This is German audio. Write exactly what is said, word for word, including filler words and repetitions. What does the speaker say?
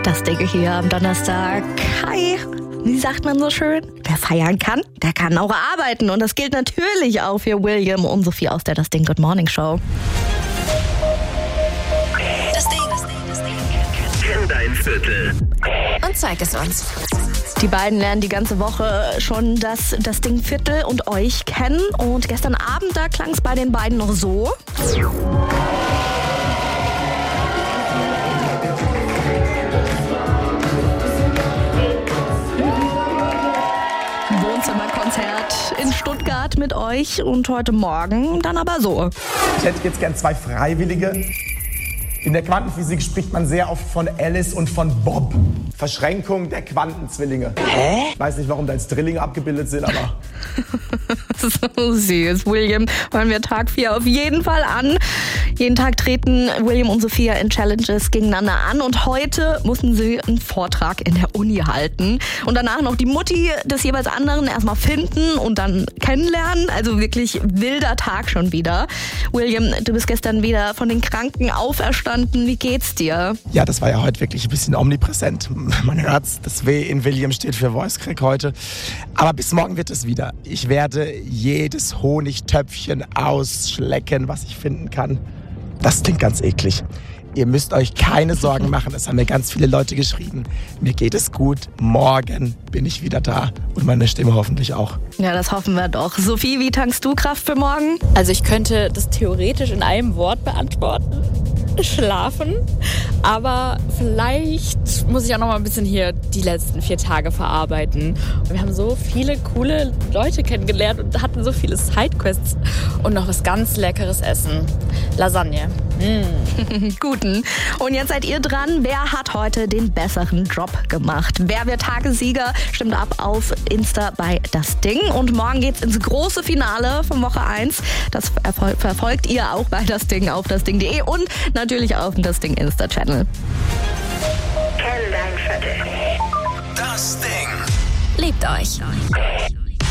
Das Ding hier am Donnerstag. Hi, wie sagt man so schön? Wer feiern kann, der kann auch arbeiten. Und das gilt natürlich auch für William und Sophie aus der Das Ding Good Morning Show. Das Ding. Kenn dein Viertel. Und zeig es uns. Die beiden lernen die ganze Woche schon das, das Ding Viertel und euch kennen. Und gestern Abend, da klang es bei den beiden noch so. Wohnzimmerkonzert in Stuttgart mit euch und heute Morgen dann aber so. Ich hätte jetzt gern zwei Freiwillige. In der Quantenphysik spricht man sehr oft von Alice und von Bob. Verschränkung der Quantenzwillinge. Hä? Ich weiß nicht, warum da jetzt Drillinge abgebildet sind, aber... So süß. William, hören wir Tag vier auf jeden Fall an. Jeden Tag treten William und Sophia in Challenges gegeneinander an und heute mussten sie einen Vortrag in der Uni halten und danach noch die Mutti des jeweils anderen erstmal finden und dann kennenlernen. Also wirklich wilder Tag schon wieder. William, du bist gestern wieder von den Kranken auferstanden. Wie geht's dir? Ja, das war ja heute wirklich ein bisschen omnipräsent. Man hört's, das W in William steht für Voice Crack heute. Aber bis morgen wird es wieder. Ich werde jedes Honigtöpfchen ausschlecken, was ich finden kann. Das klingt ganz eklig. Ihr müsst euch keine Sorgen machen, es haben mir ganz viele Leute geschrieben. Mir geht es gut, morgen bin ich wieder da und meine Stimme hoffentlich auch. Ja, das hoffen wir doch. Sophie, wie tankst du Kraft für morgen? Also ich könnte das theoretisch in einem Wort beantworten. Schlafen, aber vielleicht muss ich auch noch mal ein bisschen hier die letzten vier Tage verarbeiten. Wir haben so viele coole Leute kennengelernt und hatten so viele Sidequests und noch was ganz Leckeres essen. Lasagne. Mm. Guten. Und jetzt seid ihr dran. Wer hat heute den besseren Job gemacht? Wer wird Tagessieger? Stimmt ab auf Insta bei Das Ding. Und morgen geht's ins große Finale von Woche eins. Das erfol- verfolgt ihr auch bei Das Ding auf dasding punkt de und natürlich auf dem Das Ding Insta-Channel. Kenn dein Viertel. Das Ding. Liebt euch.